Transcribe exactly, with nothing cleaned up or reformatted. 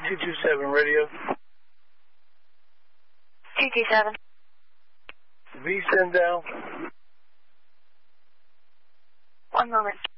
two two seven radio. two two seven. V send down. One moment.